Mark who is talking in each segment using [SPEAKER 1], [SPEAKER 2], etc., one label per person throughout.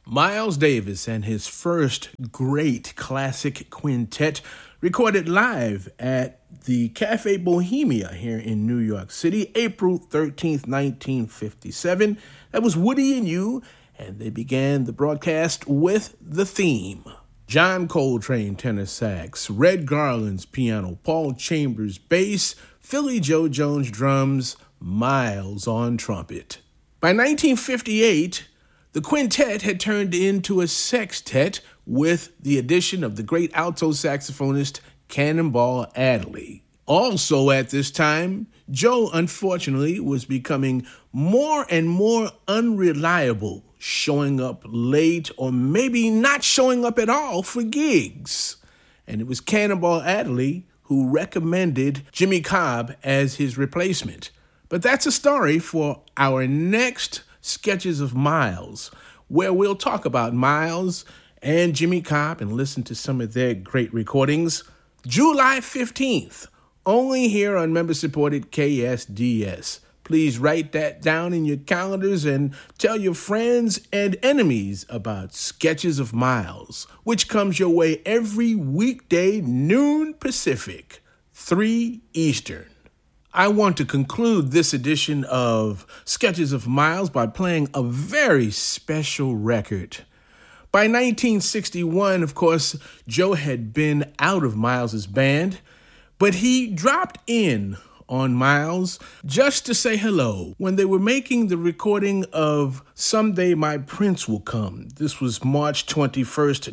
[SPEAKER 1] Miles Davis and his first great classic quintet recorded live at the Cafe Bohemia here in New York City, April 13th, 1957. That was Woody and You, and they began the broadcast with the theme. John Coltrane, tenor sax, Red Garland's piano, Paul Chambers bass, Philly Joe Jones drums, Miles on trumpet. By 1958, the quintet had turned into a sextet with the addition of the great alto saxophonist Cannonball Adderley. Also at this time, Joe, unfortunately, was becoming more and more unreliable, showing up late or maybe not showing up at all for gigs. And it was Cannonball Adderley who recommended Jimmy Cobb as his replacement. But that's a story for our next Sketches of Miles, where we'll talk about Miles and Jimmy Cobb and listen to some of their great recordings. July 15th, only here on member-supported KSDS. Please write that down in your calendars and tell your friends and enemies about Sketches of Miles, which comes your way every weekday, noon Pacific, 3 Eastern. I want to conclude this edition of Sketches of Miles by playing a very special record. By 1961, of course, Joe had been out of Miles's band, but he dropped in on Miles just to say hello when they were making the recording of Someday My Prince Will Come. This was March 21st,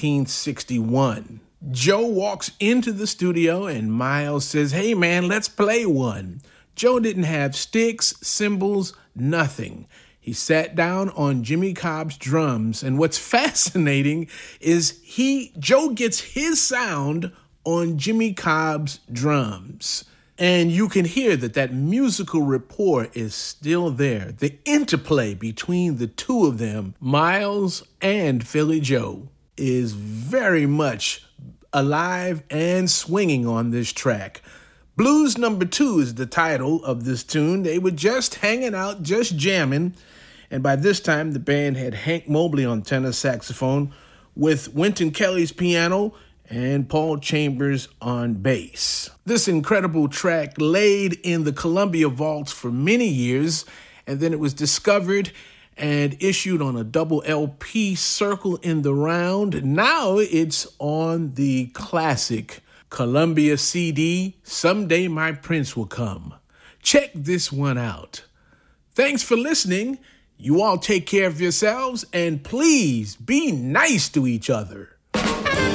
[SPEAKER 1] 1961. Joe walks into the studio and Miles says, "Hey man, let's play one." Joe didn't have sticks, cymbals, nothing. He sat down on Jimmy Cobb's drums, and what's fascinating is Joe gets his sound on Jimmy Cobb's drums. And you can hear that musical rapport is still there. The interplay between the two of them, Miles and Philly Joe, is very much alive and swinging on this track. Blues Number 2 is the title of this tune. They were just hanging out, just jamming. And by this time, the band had Hank Mobley on tenor saxophone with Wynton Kelly's piano and Paul Chambers on bass. This incredible track laid in the Columbia vaults for many years, and then it was discovered and issued on a double LP, Circle in the Round. Now it's on the classic Columbia CD, Someday My Prince Will Come. Check this one out. Thanks for listening. You all take care of yourselves, and please be nice to each other.